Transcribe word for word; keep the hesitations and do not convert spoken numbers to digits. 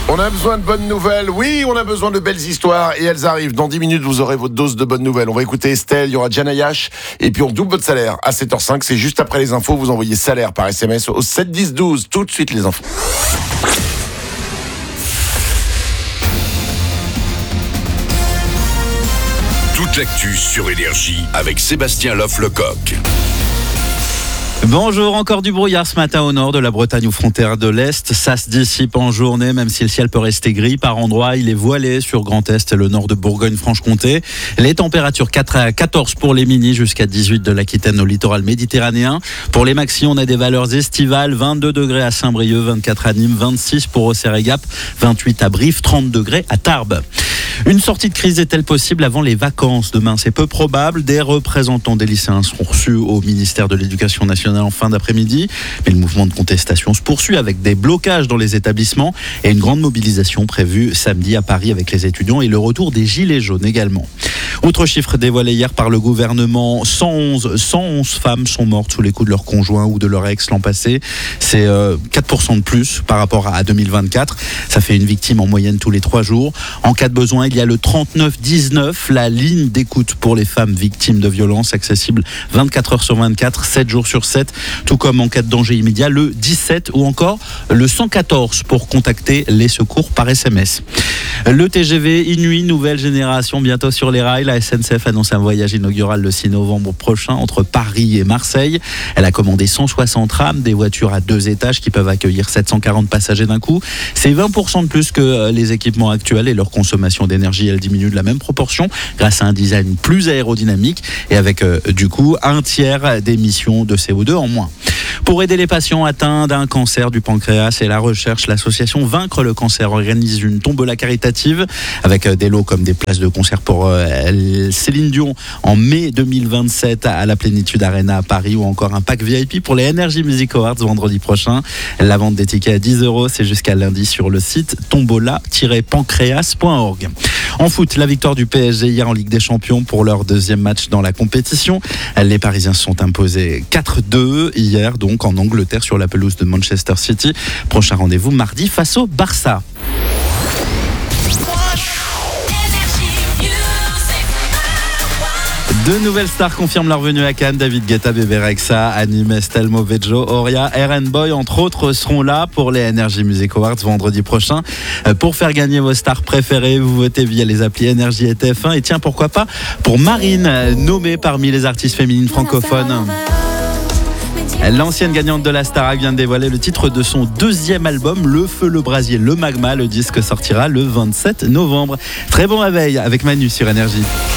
On a besoin de bonnes nouvelles, oui, on a besoin de belles histoires et elles arrivent. Dans dix minutes, vous aurez votre dose de bonnes nouvelles. On va écouter Estelle, il y aura Jana Yash et puis on double votre salaire à sept heures cinq. C'est juste après les infos, vous envoyez salaire par S M S au sept dix douze. Tout de suite les infos. Toute l'actu sur Énergie avec Sébastien Loff-Lecoq. Bonjour, encore du brouillard ce matin au nord de la Bretagne aux frontières de l'Est. Ça se dissipe en journée, même si le ciel peut rester gris. Par endroits, il est voilé sur Grand Est et le nord de Bourgogne-Franche-Comté. Les températures quatre à quatorze pour les minis, jusqu'à dix-huit de l'Aquitaine au littoral méditerranéen. Pour les maxis, on a des valeurs estivales. vingt-deux degrés à Saint-Brieuc, vingt-quatre à Nîmes, vingt-six pour Auxerre et Gap, vingt-huit à Brive, trente degrés à Tarbes. Une sortie de crise est-elle possible avant les vacances? Demain, c'est peu probable. Des représentants des lycéens seront reçus au ministère de l'Éducation nationale en fin d'après-midi. Mais le mouvement de contestation se poursuit avec des blocages dans les établissements et une grande mobilisation prévue samedi à Paris avec les étudiants et le retour des gilets jaunes également. Autre chiffre dévoilé hier par le gouvernement, cent onze femmes sont mortes sous les coups de leur conjoint ou de leur ex l'an passé. C'est euh, quatre pour cent de plus par rapport à deux mille vingt-quatre. Ça fait une victime en moyenne tous les trois jours. En cas de besoin, il y a le trente-neuf dix-neuf, la ligne d'écoute pour les femmes victimes de violences, accessible vingt-quatre heures sur vingt-quatre, sept jours sur sept, tout comme en cas de danger immédiat, le dix-sept ou encore le cent quatorze pour contacter les secours par S M S. Le T G V Inuit, nouvelle génération, bientôt sur les rails. La S N C F annonce un voyage inaugural le six novembre prochain entre Paris et Marseille. Elle a commandé cent soixante rames, des voitures à deux étages qui peuvent accueillir sept cent quarante passagers d'un coup. C'est vingt pour cent de plus que les équipements actuels et leur consommation d'énergie, elle diminue de la même proportion grâce à un design plus aérodynamique et avec euh, du coup un tiers d'émissions de C O deux en moins. Pour aider les patients atteints d'un cancer du pancréas et la recherche, l'association Vaincre le cancer organise une tombola caritative avec des lots comme des places de concert pour euh, Céline Dion en mai deux mille vingt-sept à la Plénitude Arena à Paris ou encore un pack V I P pour les Energy Music Awards vendredi prochain. La vente des tickets à dix euros, c'est jusqu'à lundi sur le site tombola tiret pancréas point org. En foot, la victoire du P S G hier en Ligue des Champions pour leur deuxième match dans la compétition. Les Parisiens se sont imposés quatre deux hier donc en Angleterre sur la pelouse de Manchester City. Prochain rendez-vous mardi face au Barça. Deux nouvelles stars confirment leur venue à Cannes. David Guetta, Bébé Rexha, Anime, Estelle Movejo, Oria, Eren Boy, entre autres, seront là pour les Energy Music Awards vendredi prochain. Pour faire gagner vos stars préférées, vous votez via les applis Énergie et T F un. Et tiens, pourquoi pas pour Marine, nommée parmi les artistes féminines francophones. L'ancienne gagnante de la Starac vient de dévoiler le titre de son deuxième album, Le Feu, le Brasier, le Magma. Le disque sortira le vingt-sept novembre. Très bon réveil avec Manu sur Énergie.